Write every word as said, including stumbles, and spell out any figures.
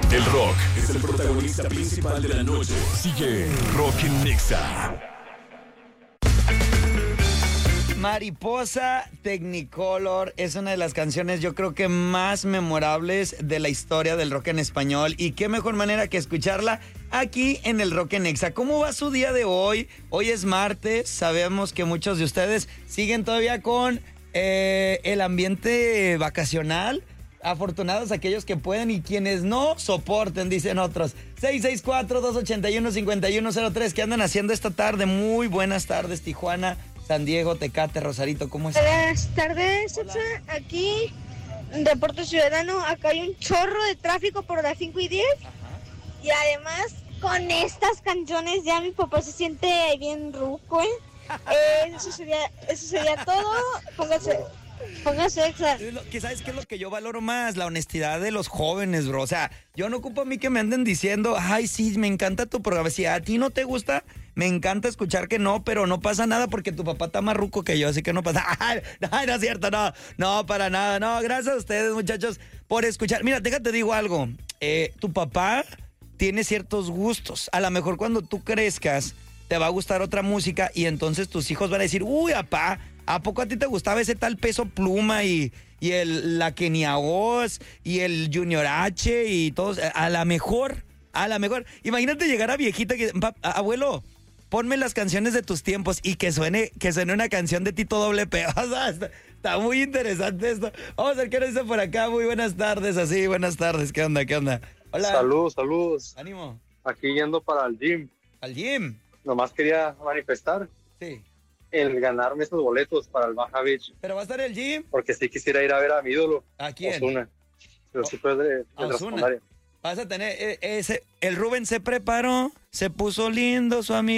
El rock es el protagonista principal de la noche. Sigue Rock en Nexa. Mariposa Technicolor es una de las canciones yo creo que más memorables de la historia del rock en español, y qué mejor manera que escucharla aquí en el Rock en Nexa. ¿Cómo va su día de hoy? Hoy es martes, sabemos que muchos de ustedes siguen todavía con eh, el ambiente vacacional. Afortunados aquellos que pueden, y quienes no, soporten, dicen otros. seis seis cuatro, dos ocho uno, cinco uno cero tres. ¿Qué andan haciendo esta tarde? Muy buenas tardes, Tijuana, San Diego, Tecate, Rosarito, ¿cómo están? Buenas tardes, Hola. Aquí en Reporte Ciudadano. Acá hay un chorro de tráfico por las cinco y diez. Ajá. Y además, con estas canciones ya mi papá se siente bien ruco, ¿eh? eh eso, sería, eso sería todo. Póngase... Póngase extra. ¿Sabes qué es lo que yo valoro más? La honestidad de los jóvenes, bro. O sea, yo no ocupo a mí que me anden diciendo, ay, sí, me encanta tu programa. Si a ti no te gusta, me encanta escuchar que no, pero no pasa nada porque tu papá está más ruco que yo, así que no pasa. Ay, no es cierto, no, no, para nada. No, gracias a ustedes, muchachos, por escuchar. Mira, déjate digo algo. Eh, tu papá tiene ciertos gustos. A lo mejor cuando tú crezcas, te va a gustar otra música y entonces tus hijos van a decir, uy, papá, ¿a poco a ti te gustaba ese tal Peso Pluma y, y el, la Kenia Oz y el Junior H y todos? A la mejor, a la mejor. Imagínate llegar a viejita que, abuelo, ponme las canciones de tus tiempos y que suene, que suene una canción de Tito Doble P. O sea, está, está muy interesante esto. Vamos a ver qué nos dice por acá. Muy buenas tardes, así, buenas tardes. ¿Qué onda, qué onda? Hola. Saludos, saludos. Ánimo. Aquí yendo para el gym. ¿Al gym? Nomás quería manifestar. Sí. El ganarme esos boletos para el Baja Beach. ¿Pero va a estar el gym? Porque sí quisiera ir a ver a mi ídolo. ¿A quién? Ozuna. Pero sí fue de, de la secundaria. Vas a tener, ese, el Rubén se preparó, se puso lindo su amigo.